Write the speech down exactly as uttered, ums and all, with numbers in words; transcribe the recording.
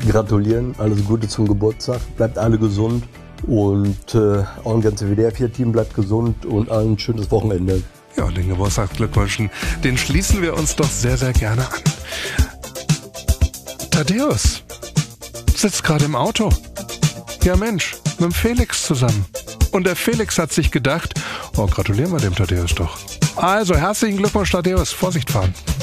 gratulieren. Alles Gute zum Geburtstag. Bleibt alle gesund. Und äh, auch ein ganzes W D R vier Team bleibt gesund und allen ein schönes Wochenende. Ja, und den Geburtstagsglückwünschen, den schließen wir uns doch sehr, sehr gerne an. Thaddäus sitzt gerade im Auto. Ja Mensch, mit dem Felix zusammen. Und der Felix hat sich gedacht, oh, gratulieren wir dem Thaddäus doch. Also, herzlichen Glückwunsch, Thaddäus. Vorsicht fahren.